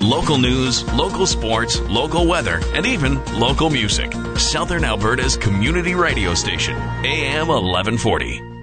local news, local sports, local weather, and even local music. Southern Alberta's community radio station, AM 1140.